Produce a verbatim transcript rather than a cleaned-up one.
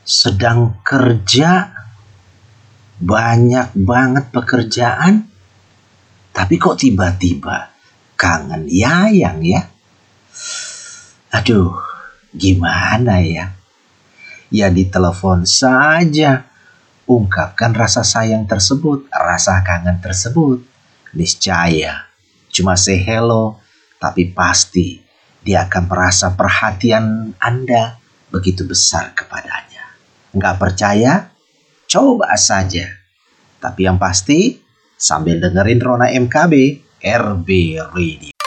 sedang kerja, banyak banget pekerjaan, tapi kok tiba-tiba kangen Yayang ya? Aduh, gimana ya? Ya ditelepon saja, ungkapkan rasa sayang tersebut, rasa kangen tersebut. Niscaya, cuma say hello, tapi pasti dia akan merasa perhatian Anda begitu besar kepadanya. Nggak percaya? Coba saja. Tapi yang pasti, sambil dengerin Rona M K B, R B Radio.